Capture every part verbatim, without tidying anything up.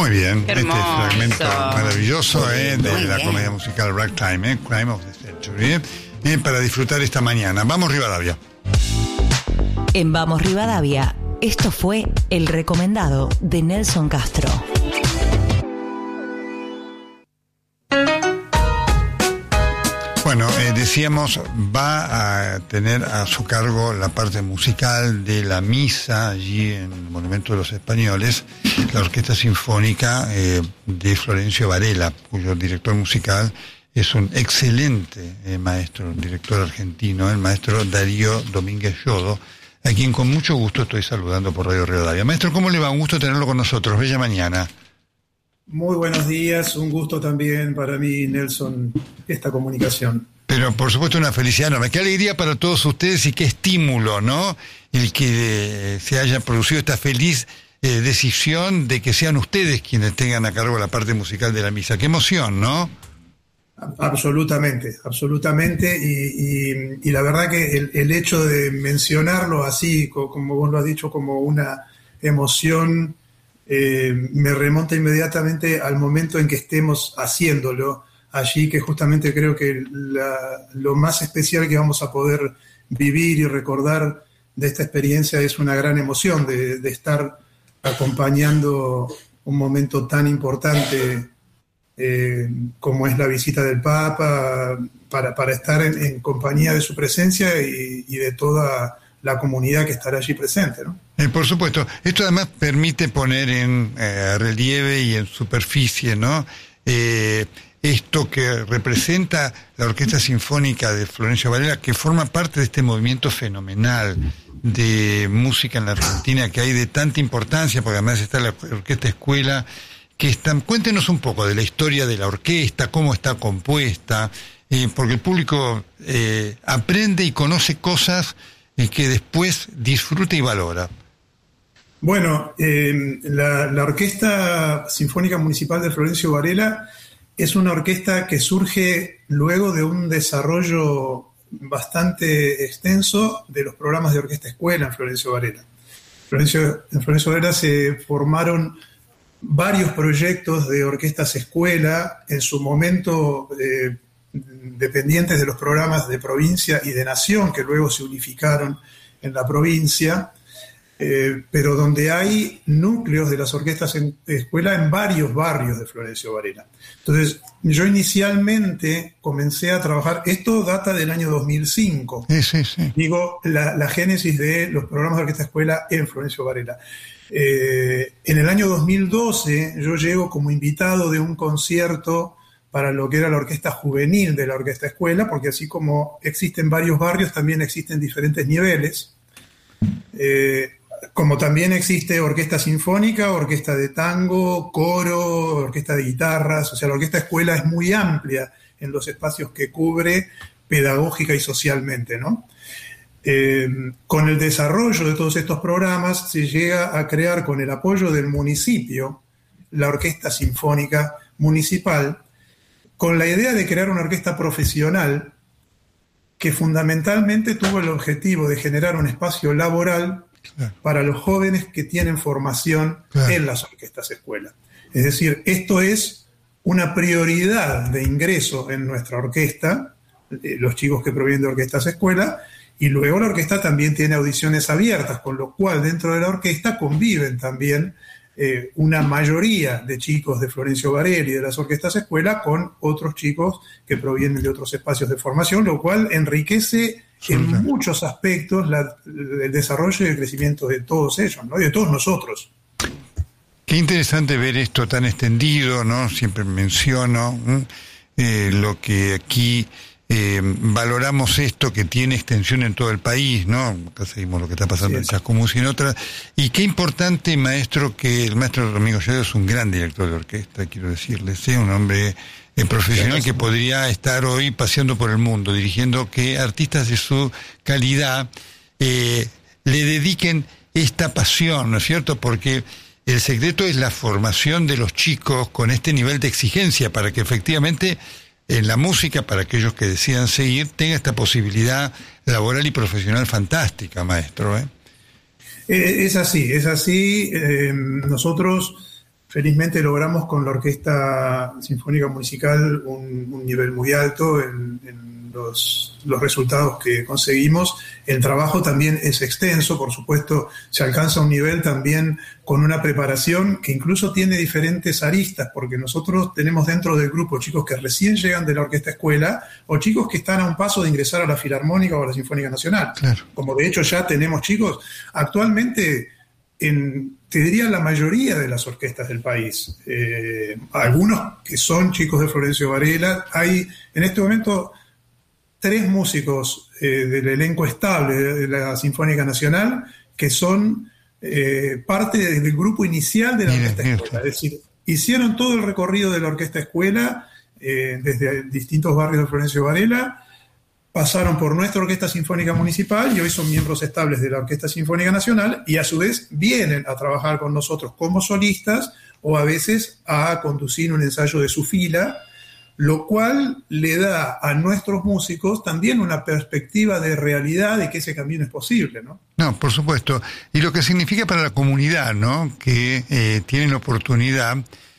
Muy bien, Qué este hermoso. fragmento maravilloso eh, de Muy la bien. comedia musical Ragtime, eh, Crime of the Century, eh, para disfrutar esta mañana. Vamos Rivadavia. En Vamos Rivadavia, esto fue El Recomendado de Nelson Castro. Bueno, eh, decíamos, va a tener a su cargo la parte musical de la misa allí en el Monumento de los Españoles, la Orquesta Sinfónica eh, de Florencio Varela, cuyo director musical es un excelente eh, maestro, un director argentino, el maestro Darío Domínguez Yodo, a quien con mucho gusto estoy saludando por Radio Rivadavia. Maestro, ¿cómo le va? Un gusto tenerlo con nosotros. Bella mañana. Muy buenos días, un gusto también para mí, Nelson, esta comunicación. Pero por supuesto una felicidad enorme. Qué alegría para todos ustedes y qué estímulo, ¿no? El que eh, se haya producido esta feliz eh, decisión de que sean ustedes quienes tengan a cargo la parte musical de la misa. Qué emoción, ¿no? Absolutamente, absolutamente. Y, y, y la verdad que el, el hecho de mencionarlo así, como vos lo has dicho, como una emoción, eh, me remonta inmediatamente al momento en que estemos haciéndolo allí, que justamente creo que la, lo más especial que vamos a poder vivir y recordar de esta experiencia es una gran emoción de, de estar acompañando un momento tan importante eh, como es la visita del Papa, para, para estar en, en compañía de su presencia y, y de toda la comunidad que estará allí presente, ¿no? Eh, por supuesto. Esto además permite poner en eh, relieve y en superficie, ¿no? Eh, esto que representa la Orquesta Sinfónica de Florencio Varela, que forma parte de este movimiento fenomenal de música en la Argentina que hay de tanta importancia, porque además está la Orquesta Escuela, que están, cuéntenos un poco de la historia de la orquesta, cómo está compuesta, eh, porque el público eh, aprende y conoce cosas eh, que después disfruta y valora. Bueno, eh, la, la Orquesta Sinfónica Municipal de Florencio Varela es una orquesta que surge luego de un desarrollo bastante extenso de los programas de orquesta escuela en Florencio Varela. Florencio, en Florencio Varela se formaron varios proyectos de orquestas escuela, en su momento eh, dependientes de los programas de provincia y de nación, que luego se unificaron en la provincia, eh, pero donde hay núcleos de las orquestas en escuela en varios barrios de Florencio Varela. Entonces, yo inicialmente comencé a trabajar, esto data del año dos mil cinco, Sí, sí, sí. digo, la, la génesis de los programas de orquesta escuela en Florencio Varela. Eh, en el año dos mil doce yo llego como invitado de un concierto para lo que era la orquesta juvenil de la orquesta escuela, porque así como existen varios barrios, también existen diferentes niveles. Eh, como también existe orquesta sinfónica, orquesta de tango, coro, orquesta de guitarras, o sea, la orquesta escuela es muy amplia en los espacios que cubre pedagógica y socialmente, ¿no? Eh, con el desarrollo de todos estos programas se llega a crear, con el apoyo del municipio, la Orquesta Sinfónica Municipal, con la idea de crear una orquesta profesional que fundamentalmente tuvo el objetivo de generar un espacio laboral claro. para los jóvenes que tienen formación claro. en las orquestas escuela. Es decir, esto es una prioridad de ingreso en nuestra orquesta, eh, los chicos que provienen de orquestas escuela. Y luego la orquesta también tiene audiciones abiertas, con lo cual dentro de la orquesta conviven también eh, una mayoría de chicos de Florencio Varela y de las orquestas escuela con otros chicos que provienen de otros espacios de formación, lo cual enriquece en sí, muchos aspectos la, el desarrollo y el crecimiento de todos ellos, ¿no? Y de todos nosotros. Qué interesante ver esto tan extendido, ¿no? Siempre menciono eh, lo que aquí... Eh, valoramos esto que tiene extensión en todo el país, ¿no? Acá seguimos lo que está pasando sí, en Chascomús y en otras. Y qué importante, maestro, que el maestro Domingo Yodo es un gran director de orquesta, quiero decirles, ¿eh? Un hombre eh, profesional que podría estar hoy paseando por el mundo, dirigiendo que artistas de su calidad eh, le dediquen esta pasión, ¿no es cierto? Porque el secreto es la formación de los chicos con este nivel de exigencia para que efectivamente en la música, para aquellos que decidan seguir, tenga esta posibilidad laboral y profesional fantástica, maestro, ¿eh? Es así, es así. Eh, nosotros felizmente logramos con la Orquesta Sinfónica Municipal un, un nivel muy alto en, en los, los resultados que conseguimos. El trabajo también es extenso, por supuesto, se alcanza un nivel también con una preparación que incluso tiene diferentes aristas, porque nosotros tenemos dentro del grupo chicos que recién llegan de la Orquesta Escuela o chicos que están a un paso de ingresar a la Filarmónica o a la Sinfónica Nacional. Claro. Como de hecho ya tenemos chicos actualmente en, te diría, la mayoría de las orquestas del país. Eh, algunos que son chicos de Florencio Varela. Hay en este momento tres músicos eh, del elenco estable de la Sinfónica Nacional que son eh, parte del grupo inicial de la Orquesta Escuela. Es decir, hicieron todo el recorrido de la Orquesta Escuela eh, desde distintos barrios de Florencio Varela, pasaron por nuestra Orquesta Sinfónica Municipal y hoy son miembros estables de la Orquesta Sinfónica Nacional y a su vez vienen a trabajar con nosotros como solistas o a veces a conducir un ensayo de su fila, lo cual le da a nuestros músicos también una perspectiva de realidad de que ese camino es posible, ¿no? No, por supuesto. Y lo que significa para la comunidad, ¿no? Que eh, tienen la oportunidad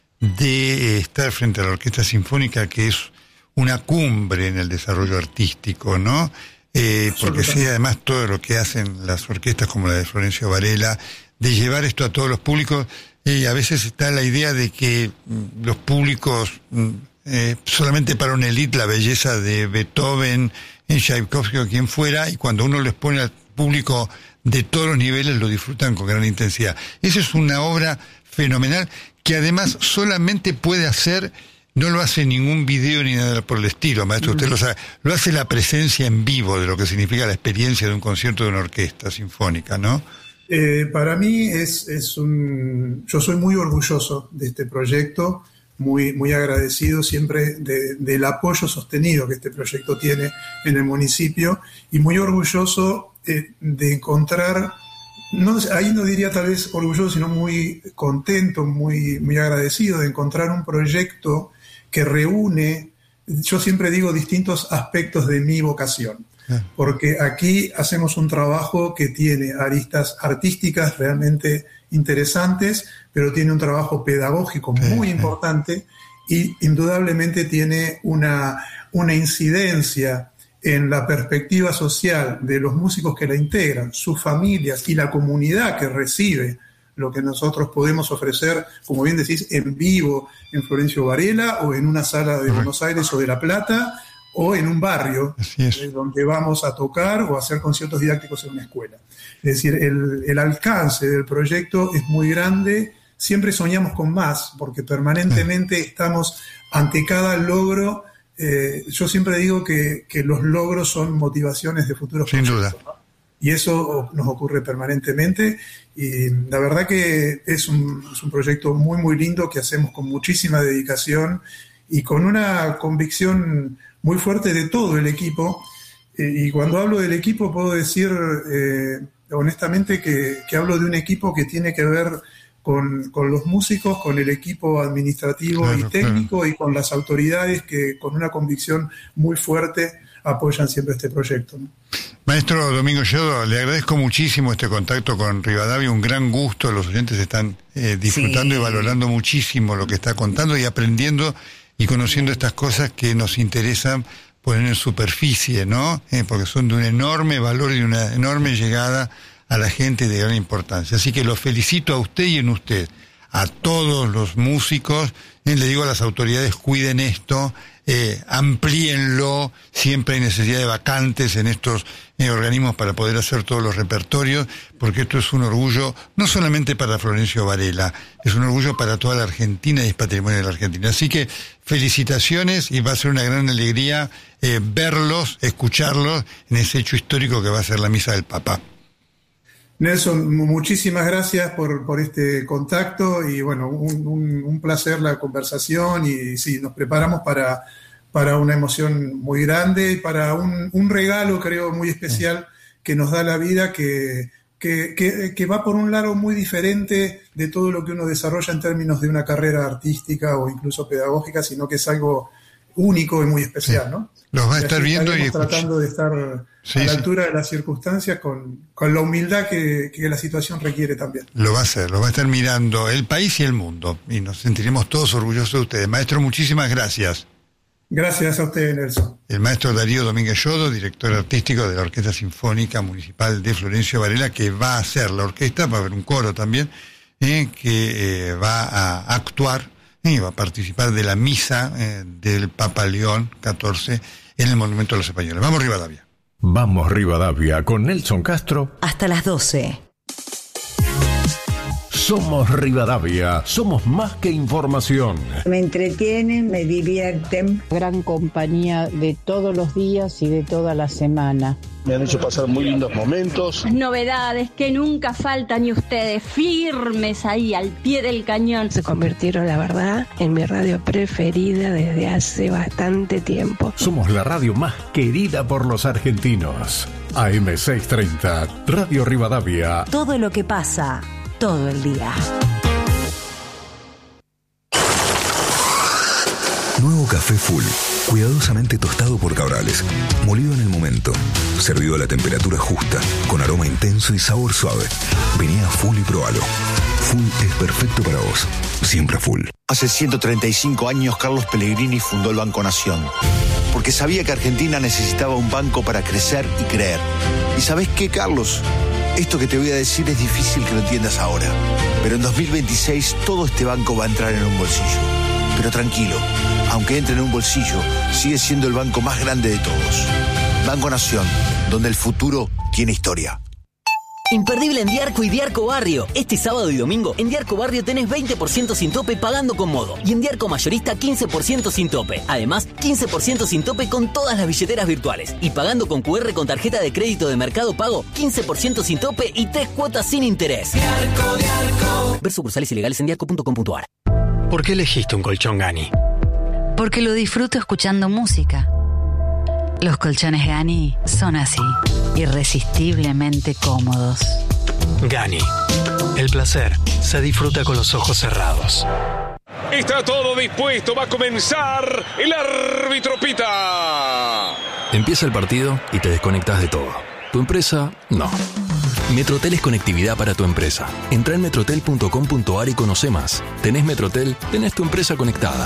de eh, estar frente a la Orquesta Sinfónica, que es una cumbre en el desarrollo artístico, ¿no? Eh, porque sí, además todo lo que hacen las orquestas como la de Florencio Varela, de llevar esto a todos los públicos, y eh, a veces está la idea de que mm, los públicos... Mm, Eh, solamente para una élite la belleza de Beethoven, en Tchaikovsky o quien fuera, y cuando uno les pone al público de todos los niveles lo disfrutan con gran intensidad. Esa es una obra fenomenal que además solamente puede hacer, no lo hace ningún video ni nada por el estilo, maestro, usted lo sabe, lo hace la presencia en vivo de lo que significa la experiencia de un concierto de una orquesta sinfónica, ¿no? Eh, para mí es, es un... Yo soy muy orgulloso de este proyecto, muy, muy agradecido siempre de, del apoyo sostenido que este proyecto tiene en el municipio y muy orgulloso eh, de encontrar, no, ahí no diría tal vez orgulloso, sino muy contento, muy, muy agradecido de encontrar un proyecto que reúne, yo siempre digo, distintos aspectos de mi vocación. Porque aquí hacemos un trabajo que tiene aristas artísticas realmente interesantes, pero tiene un trabajo pedagógico muy importante y indudablemente tiene una, una incidencia en la perspectiva social de los músicos que la integran, sus familias y la comunidad que recibe lo que nosotros podemos ofrecer, como bien decís, en vivo en Florencio Varela o en una sala de Buenos Aires o de La Plata, o en un barrio eh, donde vamos a tocar o a hacer conciertos didácticos en una escuela. Es decir, el, el alcance del proyecto es muy grande, siempre soñamos con más, porque permanentemente estamos ante cada logro. Eh, yo siempre digo que, que los logros son motivaciones de futuros Sin proyectos, duda. ¿no? Y eso nos ocurre permanentemente, y la verdad que es un, es un proyecto muy, muy lindo que hacemos con muchísima dedicación y con una convicción muy fuerte de todo el equipo, eh, y cuando hablo del equipo puedo decir eh, honestamente que, que hablo de un equipo que tiene que ver con, con los músicos, con el equipo administrativo claro, y técnico claro. y con las autoridades que con una convicción muy fuerte apoyan siempre este proyecto, ¿no? Maestro Domingo Yodo, le agradezco muchísimo este contacto con Rivadavia, un gran gusto, los oyentes están eh, disfrutando sí. y valorando muchísimo lo que está contando y aprendiendo y conociendo estas cosas que nos interesan poner en superficie, ¿no? Eh, porque son de un enorme valor y de una enorme llegada a la gente de gran importancia. Así que lo felicito a usted y en usted, a todos los músicos. Eh, le digo a las autoridades, cuiden esto, eh, amplíenlo, siempre hay necesidad de vacantes en estos eh, organismos para poder hacer todos los repertorios, porque esto es un orgullo, no solamente para Florencio Varela, es un orgullo para toda la Argentina y es patrimonio de la Argentina. Así que felicitaciones y va a ser una gran alegría eh, verlos, escucharlos en ese hecho histórico que va a ser la Misa del Papa. Nelson, muchísimas gracias por, por este contacto y bueno, un, un, un placer la conversación y sí, nos preparamos para, para una emoción muy grande y para un, un regalo, creo, muy especial que nos da la vida, que, que, que, que va por un lado muy diferente de todo lo que uno desarrolla en términos de una carrera artística o incluso pedagógica, sino que es algo único y muy especial, sí. ¿no? Los va a estar viendo y escuchando. Tratando de estar sí, a la sí. altura de las circunstancias con, con la humildad que, que la situación requiere también. Lo va a hacer, lo va a estar mirando el país y el mundo, y nos sentiremos todos orgullosos de ustedes. Maestro, muchísimas gracias. Gracias a usted, Nelson. El maestro Darío Domínguez Yodo, director artístico de la Orquesta Sinfónica Municipal de Florencio Varela, que va a hacer la orquesta, va a haber un coro también, eh, que eh, va a actuar y va a participar de la misa eh, del Papa León catorce en el Monumento a los Españoles. Vamos Rivadavia. Vamos Rivadavia con Nelson Castro. Hasta las doce. Somos Rivadavia, somos más que información. Me entretienen, me divierten. Gran compañía de todos los días y de toda la semana. Me han hecho pasar muy lindos momentos. Novedades que nunca faltan y ustedes firmes ahí al pie del cañón. Se convirtieron, la verdad, en mi radio preferida desde hace bastante tiempo. Somos la radio más querida por los argentinos. A M seiscientos treinta, Radio Rivadavia. Todo lo que pasa, todo el día. Nuevo café Full, cuidadosamente tostado por Cabrales, molido en el momento, servido a la temperatura justa, con aroma intenso y sabor suave. Vení a Full y probalo. Full es perfecto para vos, siempre Full. Hace ciento treinta y cinco años Carlos Pellegrini fundó el Banco Nación, porque sabía que Argentina necesitaba un banco para crecer y creer. ¿Y sabés qué, Carlos? Esto que te voy a decir es difícil que lo entiendas ahora, pero en dos mil veintiséis todo este banco va a entrar en un bolsillo. Pero tranquilo, aunque entre en un bolsillo, sigue siendo el banco más grande de todos. Banco Nación, donde el futuro tiene historia. Imperdible en Diarco y Diarco Barrio. Este sábado y domingo en Diarco Barrio tenés veinte por ciento sin tope pagando con Modo. Y en Diarco Mayorista quince por ciento sin tope. Además, quince por ciento sin tope con todas las billeteras virtuales. Y pagando con cu erre con tarjeta de crédito de Mercado Pago, quince por ciento sin tope y tres cuotas sin interés. Diarco, Diarco. Ver sucursales ilegales en diarco punto com punto a r. ¿Por qué elegiste un colchón Gani? Porque lo disfruto escuchando música. Los colchones Gani son así, irresistiblemente cómodos. Gani, el placer se disfruta con los ojos cerrados. Está todo dispuesto, va a comenzar, el árbitro pita. Empieza el partido y te desconectas de todo. ¿Tu empresa? No. Metrotel es conectividad para tu empresa. Entra en metrotel punto com punto a r y conoce más. Tenés Metrotel, tenés tu empresa conectada.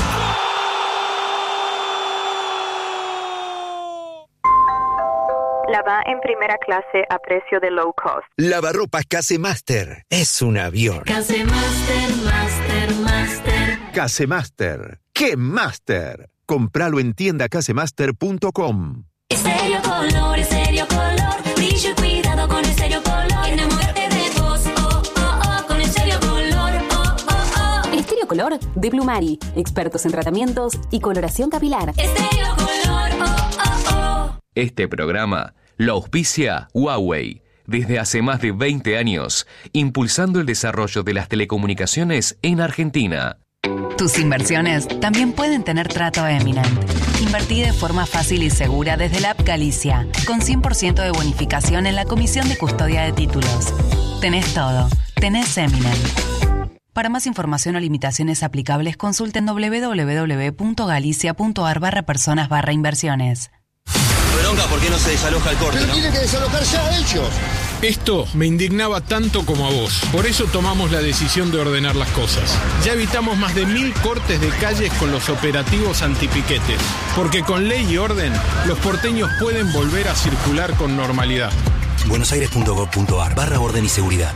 Lava en primera clase a precio de low cost. Lavarropas Casemaster. Es un avión. Casemaster, Master, Master. Casemaster. ¡Qué Master! Compralo en tienda casemaster punto com. Estéreo Color, Estéreo Color. Brillo y cuidado con Estéreo Color. Enamórate de vos, oh, oh, oh. Con Estéreo Color, oh, oh, oh. Estéreo Color de Plumari. Expertos en tratamientos y coloración capilar. Estéreo Color, oh, oh, oh. Este programa lo auspicia Huawei, desde hace más de veinte años, impulsando el desarrollo de las telecomunicaciones en Argentina. Tus inversiones también pueden tener trato Eminent. Invertí de forma fácil y segura desde la app Galicia, con cien por ciento de bonificación en la comisión de custodia de títulos. Tenés todo, tenés Eminent. Para más información o limitaciones aplicables, consulten doble u doble u doble u punto galicia punto a r barra personas barra inversiones. Bronca, ¿por qué no se desaloja el corte? Pero ¿no? tienen que desalojar ya ellos. Esto me indignaba tanto como a vos. Por eso tomamos la decisión de ordenar las cosas. Ya evitamos más de mil cortes de calles con los operativos antipiquetes. Porque con ley y orden, los porteños pueden volver a circular con normalidad. buenosaires punto gov punto a r barra orden y seguridad.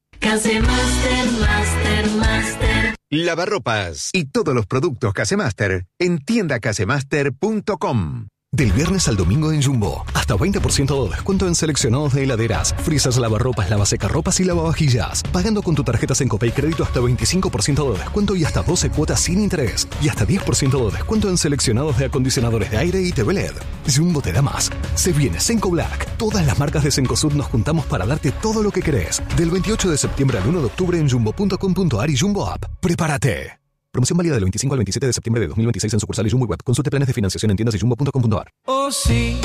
Casemaster, Master, Master. Lavarropas y todos los productos Casemaster en tienda casemaster punto com. Del viernes al domingo en Jumbo, hasta veinte por ciento de descuento en seleccionados de heladeras, frisas, lavarropas, lavasecarropas y lavavajillas. Pagando con tu tarjeta Sencopay Crédito hasta veinticinco por ciento de descuento y hasta doce cuotas sin interés. Y hasta diez por ciento de descuento en seleccionados de acondicionadores de aire y T V L E D. Jumbo te da más. Se viene Senco Black. Todas las marcas de Cencosud nos juntamos para darte todo lo que querés. Del veintiocho de septiembre al uno de octubre en jumbo punto com punto a r y Jumbo App. ¡Prepárate! Promoción válida del veinticinco al veintisiete de septiembre de dos mil veintiséis en sucursales Jumbo Web. Consulte planes de financiación en tiendas y jumbo punto com punto a r. Oh sí,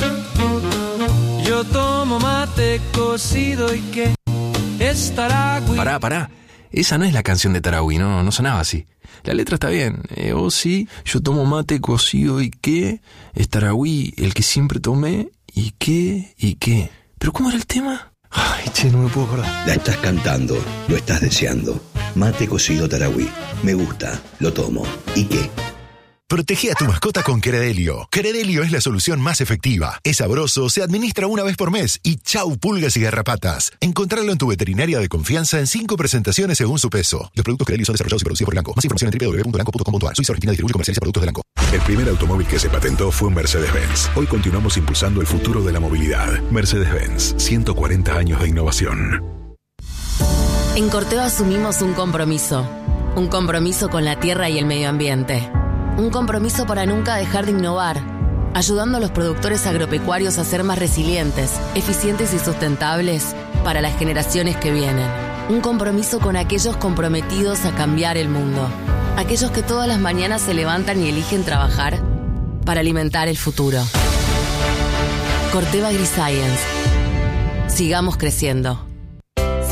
yo tomo mate cocido y que estará... Pará, pará. esa no es la canción de Tarahui, no, no sonaba así. La letra está bien. Eh, oh sí, yo tomo mate cocido y qué. Es Tarahui el que siempre tomé y qué, y qué. ¿Pero cómo era el tema? Ay, che, no me puedo acordar. La estás cantando, lo estás deseando. Mate cocido Tarahui. Me gusta, lo tomo. ¿Y qué? Protege a tu mascota con Credelio. Credelio es la solución más efectiva. Es sabroso, se administra una vez por mes y chau pulgas y garrapatas. Encontrarlo en tu veterinaria de confianza en cinco presentaciones según su peso. Los productos Credelio son desarrollados y producidos por Elanco. Más información en doble u doble u doble u punto elanco punto com punto a r. Suiza Argentina distribuye y comercializa productos de Elanco. El primer automóvil que se patentó fue un Mercedes-Benz. Hoy continuamos impulsando el futuro de la movilidad. Mercedes-Benz, ciento cuarenta años de innovación. En Corteva asumimos un compromiso. Un compromiso con la tierra y el medio ambiente. Un compromiso para nunca dejar de innovar, ayudando a los productores agropecuarios a ser más resilientes, eficientes y sustentables para las generaciones que vienen. Un compromiso con aquellos comprometidos a cambiar el mundo. Aquellos que todas las mañanas se levantan y eligen trabajar para alimentar el futuro. Corteva AgriScience. Sigamos creciendo.